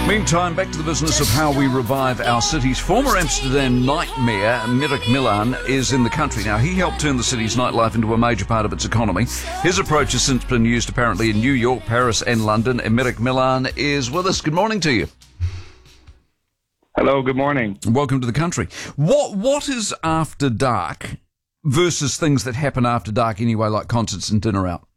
Meantime, back to the business of how we revive our cities. Former Amsterdam nightmare, Mirek Milan, is in the country now. He helped turn the city's nightlife into a major part of its economy. His approach has since been used apparently in New York, Paris and London. And Mirek Milan is with us. Good morning to you. Hello, good morning. Welcome to the country. What is after dark versus things that happen after dark anyway, like concerts and dinner out?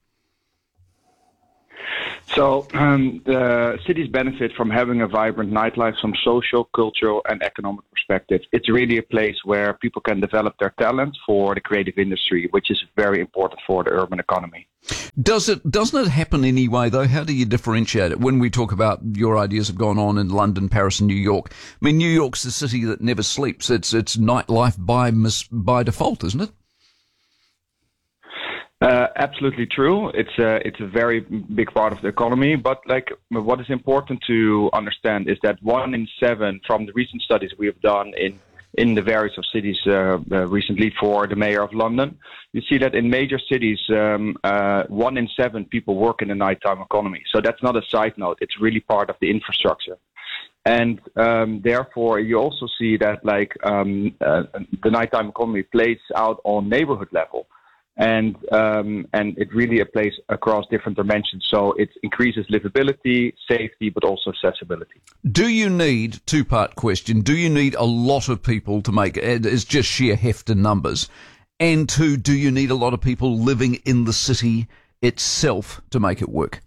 So the cities benefit from having a vibrant nightlife from social, cultural, and economic perspective. It's really a place where people can develop their talent for the creative industry, which is very important for the urban economy. Doesn't it happen anyway, though? How do you differentiate it? When we talk about your ideas have gone on in London, Paris, and New York, I mean, New York's the city that never sleeps. It's nightlife by default, isn't it? Absolutely true. It's a very big part of the economy. But what is important to understand is that 1 in 7 from the recent studies we have done in the various of cities recently for the mayor of London, you see that in major cities, 1 in 7 people work in the nighttime economy. So that's not a side note. It's really part of the infrastructure. And therefore, you also see that the nighttime economy plays out on neighborhood level. And it really plays across different dimensions. So it increases livability, safety, but also accessibility. Do you need, two-part question, do you need a lot of people to make it? It's just sheer heft in numbers. And two, do you need a lot of people living in the city itself to make it work?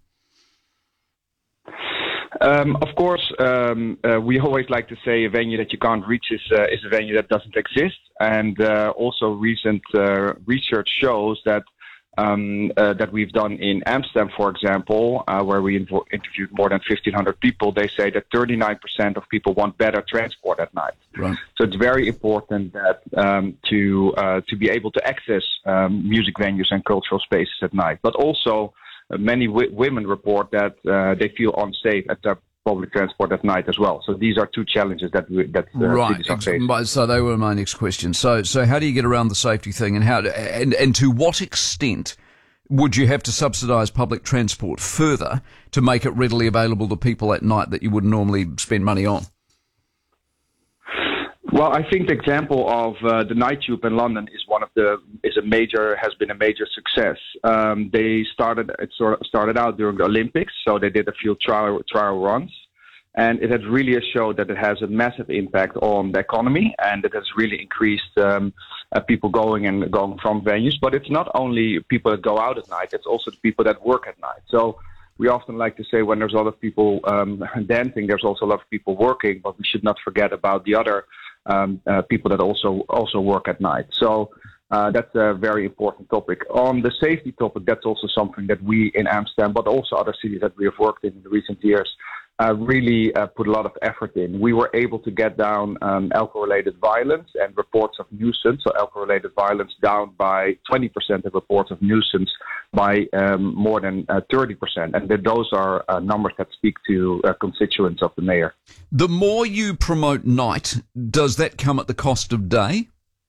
Of course, we always like to say a venue that you can't reach is a venue that doesn't exist. And also recent research shows that we've done in Amsterdam, for example, where we interviewed more than 1,500 people. They say that 39% of people want better transport at night. Right. So it's very important that to be able to access music venues and cultural spaces at night, but also many women report that they feel unsafe at their public transport at night as well. So these are two challenges that cities are facing. So they were my next question. So how do you get around the safety thing, and to what extent would you have to subsidise public transport further to make it readily available to people at night that you would normally spend money on? Well, I think the example of the Night Tube in London has been a major success. It started out during the Olympics, so they did a few trial runs, and it has really showed that it has a massive impact on the economy, and it has really increased people going from venues. But it's not only people that go out at night; it's also the people that work at night. So we often like to say when there's a lot of people dancing, there's also a lot of people working, but we should not forget about the other people that also work at night. So that's a very important topic. On the safety topic, that's also something that we in Amsterdam, but also other cities that we have worked in the recent years, really put a lot of effort in. We were able to get down alcohol-related violence and reports of nuisance. So alcohol-related violence down by 20% of reports of nuisance by more than 30%. And those are numbers that speak to constituents of the mayor. The more you promote night, does that come at the cost of day?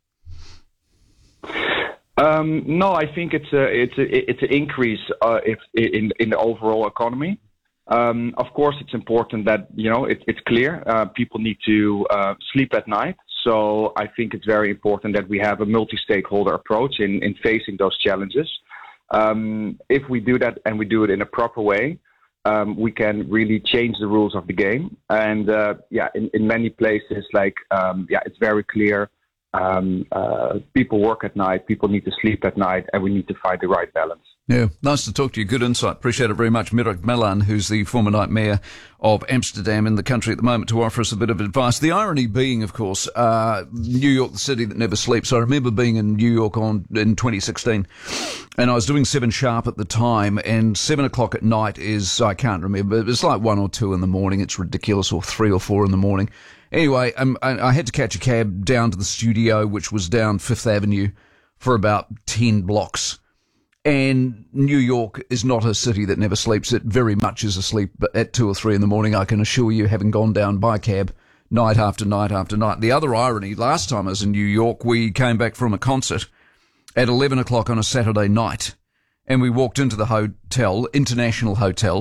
No, I think it's an increase in the overall economy. Of course, it's important that it's clear people need to sleep at night. So I think it's very important that we have a multi-stakeholder approach in facing those challenges. If we do that and we do it in a proper way, we can really change the rules of the game. And in many places, it's very clear. People work at night, people need to sleep at night, and we need to find the right balance. Yeah, nice to talk to you. Good insight. Appreciate it very much. Mirek Milan, who's the former night mayor of Amsterdam in the country at the moment, to offer us a bit of advice. The irony being, of course, New York, the city that never sleeps. I remember being in New York in 2016, and I was doing 7 Sharp at the time, and 7 o'clock at night is, I can't remember, it's like 1 or 2 in the morning. It's ridiculous, or 3 or 4 in the morning. Anyway, I had to catch a cab down to the studio, which was down Fifth Avenue, for about 10 blocks. And New York is not a city that never sleeps. It very much is asleep at 2 or 3 in the morning, I can assure you, having gone down by cab night after night after night. The other irony, last time I was in New York, we came back from a concert at 11 o'clock on a Saturday night, and we walked into the hotel, International Hotel,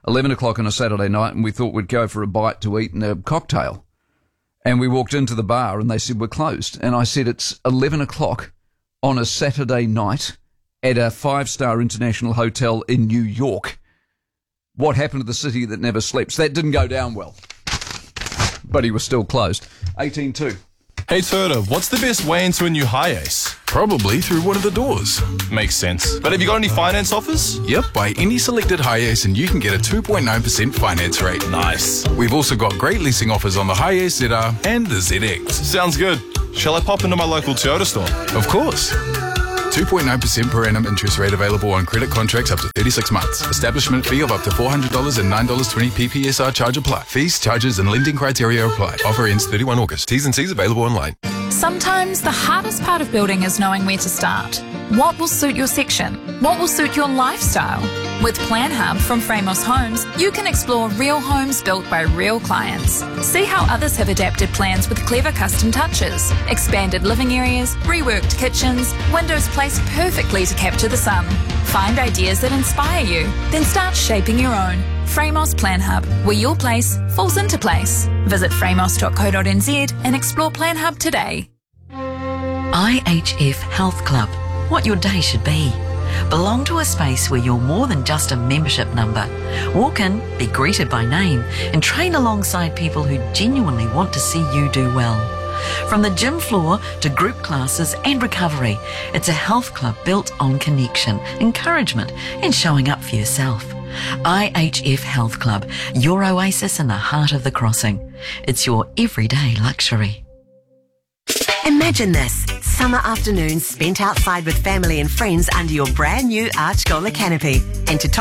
11 o'clock on a Saturday night, and we thought we'd go for a bite to eat and a cocktail. And we walked into the bar and they said, we're closed. And I said, it's 11 o'clock on a Saturday night at a 5-star international hotel in New York. What happened to the city that never sleeps? That didn't go down well. But he was still closed. 18-2. Hey Turda, what's the best way into a new Hi-Ace? Probably through one of the doors. Makes sense. But have you got any finance offers? Yep, buy any selected Hi-Ace and you can get a 2.9% finance rate. Nice. We've also got great leasing offers on the Hi-Ace ZR and the ZX. Sounds good. Shall I pop into my local Toyota store? Of course. 2.9% per annum interest rate available on credit contracts up to 36 months. Establishment fee of up to $400 and $9.20 PPSR charge apply. Fees, charges and lending criteria apply. Offer ends 31 August. T's and C's available online. Sometimes the hardest part of building is knowing where to start. What will suit your section? What will suit your lifestyle? With Plan Hub from Framos Homes, you can explore real homes built by real clients. See how others have adapted plans with clever custom touches, expanded living areas, reworked kitchens, windows placed perfectly to capture the sun. Find ideas that inspire you, then start shaping your own. Framos Plan Hub, where your place falls into place. Visit framos.co.nz and explore Plan Hub today. IHF Health Club. What your day should be. Belong to a space where you're more than just a membership number. Walk in, be greeted by name, and train alongside people who genuinely want to see you do well. From the gym floor to group classes and recovery, it's a health club built on connection, encouragement, and showing up for yourself. IHF Health Club, your oasis in the heart of the crossing. It's your everyday luxury. Imagine this, summer afternoons spent outside with family and friends under your brand new Archgola canopy. And to top